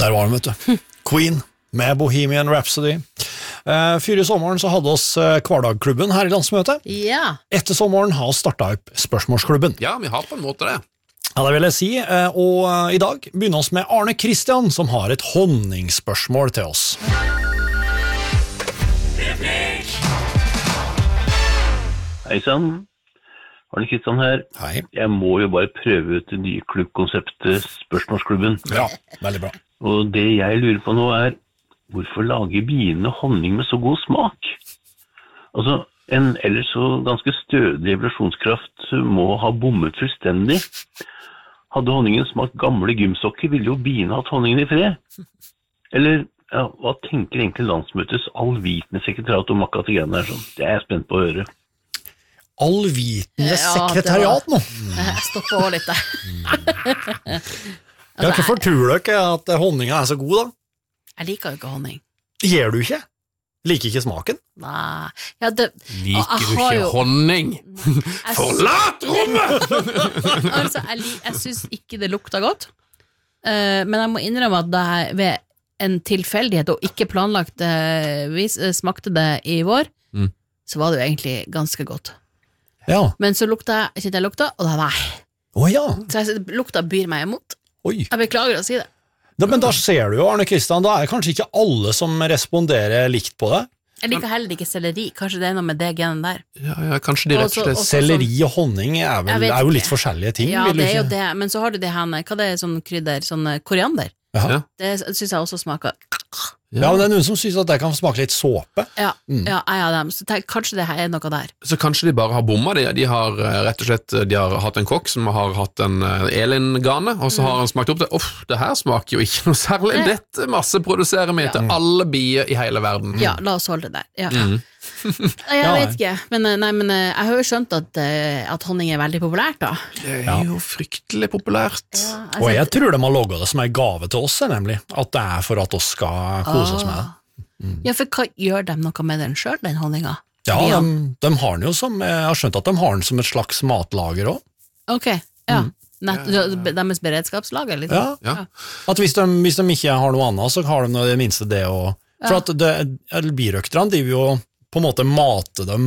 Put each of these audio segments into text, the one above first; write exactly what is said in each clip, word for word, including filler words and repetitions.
Der var den, vet du. Queen med Bohemian Rhapsody. Uh, Før i sommeren så hadde oss uh, Kvardagklubben her i landsmøtet. Ja. Etter sommeren har vi startet opp Spørsmålsklubben. Ja, vi har på en måte det. Ja, det vil jeg si. Uh, og uh, i dag begynner vi med Arne Kristian, som har et honningsspørsmål til oss. Hei sann, Arne Kristian her. Hei. Jeg må jo bare prøve ut det nye klubbkonseptet Spørsmålsklubben. Ja, veldig bra. Og det jeg lurer på nå er, hvorfor lager biene honning med så god smak? Altså, en ellers så ganske stødig evolusjonskraft må ha bommet fullstendig. Hadde honningen smakt gamle gymsokker, ville jo biene hatt honningen i fred. Eller, ja, hva tenker egentlig landsmøtets allvitende sekretariat om akkurat det greiene her sånn? Det er jeg spent på å høre. Allvitende sekretariat nå. Jeg stopper også litt der. Ja, hvorfor tror dere at honningen er så god da? Jeg liker jo ikke honning. Gjør du ikke? Liker ikke smaken? Nei. Ja, det, Liker du ikke jo, honning? jeg Forlat rommet! altså, jeg, li, jeg synes ikke det lukta godt, uh, men jeg må innrømme at det her, ved en tilfeldighet og ikke planlagt uh, vis, uh, smakte det i vår, mm. så var det jo egentlig ganske godt. Ja. Men så lukta jeg, kjente jeg lukta, og da nei. Å ja. Så jeg, lukta byr meg imot. Oi. Jeg beklager å si det. Da, men da ser du jo, Arne Kristian, da er det kanskje ikke alle som responderer likt på det. Jeg liker heller ikke selleri, kanskje det er noe med det genen der. Ja, ja, kanskje de rett og slett... Også, også Selleri og honning er, vel, er jo litt forskjellige ting. Ja, vil du det er jo ikke? det, men så har du det her, hva det er sånn krydder, sånn koriander. Ja. Det synes jeg også smaker. Ja, men det er noen som synes at det kan smake litt såpe. Ja, mm. ja jeg har dem, så tenk, kanskje det her er noe der. Så kanskje de bare har bomma, de, de har rett og slett de har hatt en kokk som har hatt en Elin-gane, og så har han smakt opp det, uff, det her smaker jo ikke noe særlig, Ja. dette masseproduserer vi til alle bier i hele verden. Ja, la oss holde det der. Ja. Mm. Jeg Ja, vet ikke, men, nei, men jeg har jo skjønt at, at honning er veldig populært da. Det er jo fryktelig populært. Ja, Og jeg tror de har logget det som en gave til oss, nemlig. At det er for at oss skal kose oss med det. Mm. Ja, for hva gjør de noe med den selv, den honninga? Ja, de, de har den jo som, jeg har skjønt at de har den som et slags matlager også. Ok, ja. Mm. Nett, deres beredskapslager, liksom. Ja, ja. At hvis de, hvis de ikke har noe annet, så har de det minste det også. For Ja. at det, birøkterne, de vil jo på en måte mate dem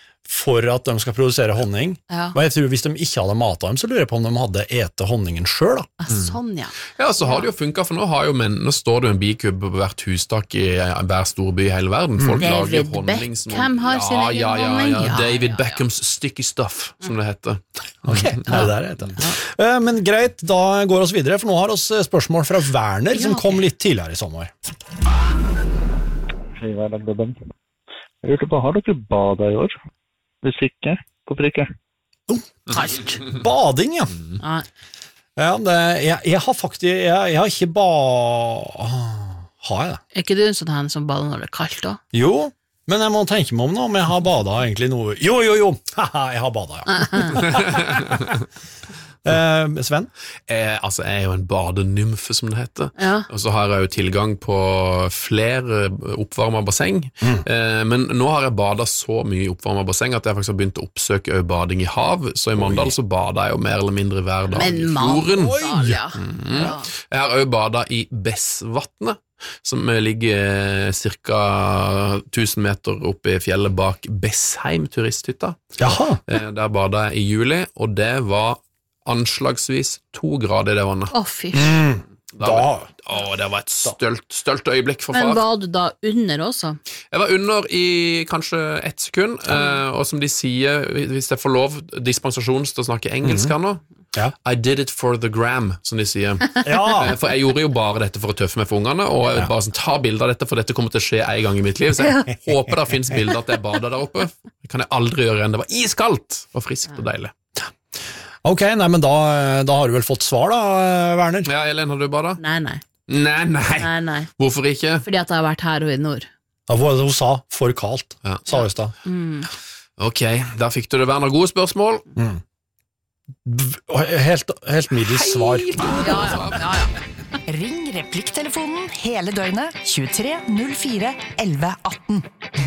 for at de skal produsere honning. Ja. Og jeg tror hvis de ikke hadde matet dem, så lurer jeg på om de hadde ete honningen selv da. Ah, sånn, ja. Ja, så har det jo funket, for nå har jo menn, nå står det jo en bikub på hvert hustak i hver storby i hele verden. Folk lager David honning som... Beckham har sin egen ja, ja, honning. ja, Ja, David ja, ja. Beckhams sticky stuff, som det heter. Ok, det er det der heter det. Eh, Men greit, da går oss videre, for nå har oss spørsmål fra Werner, som Ja, ok. kom litt tidligere i sommer. Hei, Hverdagsklubben. Jeg lurte på, har dere bada i år? Hvis ikke, hvorfor ikke? Kaldt. Bading, ja. Ja. Ja, det, jeg, jeg har faktisk, jeg, jeg har ikke ba... Har jeg det? Er ikke du en sånn her som bader når det er kaldt da? Jo, men jeg må tenke meg om nå, om jeg har badet egentlig noe... Jo, jo, jo, haha, jeg har badet, ja. eh, Sven? Eh, altså, jeg er jo en badenymfe, som det heter. Ja. Og så har jeg jo tilgang på flere oppvarmet basseng. Mm. Eh, men nå har jeg badet så mye i oppvarmet basseng at jeg faktisk har begynt å oppsøke jo bading i hav. Så i Mandal så bader jeg jo mer eller mindre hver dag Men i fjorden. Mandal, ja. Mm. Ja. Jeg har jo badet i Bessvatnet, som ligger cirka tusen meter oppe i fjellet bak Bessheim turisthytta. Jaha. Eh, der badet jeg i juli, og det var anslagsvis to grader i det vannet. Å, fy. Mm. Da, å, det var et stølt, stølt øyeblikk for Men far. var du da under også? Jeg var under i kanskje ett sekund, eh, og som de sier, hvis jeg får lov dispensasjon til å snakke engelsk her nå, Ja. I did it for the gram, som de sier. Ja. Eh, For jeg gjorde jo bare dette for å tøffe meg for ungene, og jeg bare sånn, ta bilder av dette, for dette kommer til å skje en gang i mitt liv, så jeg håper det finnes bilder at jeg bader der oppe. Det kan jeg aldri gjøre igjen. Det var iskaldt og friskt og deilig. Ok, nei, men da, da har du vel fått svar da, Werner? Ja, Elin, har du badet? Nei, nei. Nei, nei. Nei, nei. Hvorfor ikke? Fordi at jeg har vært her og i nord. Da var det hun sa, for kaldt, Ja. sa hun i stad. Mm. Ok, der fikk du det, Werner. Gode spørsmål. Helt, helt middels svar. Ja, ja, ja, ja. Ring replikktelefonen hele døgnet tjuetre null fire elleve atten.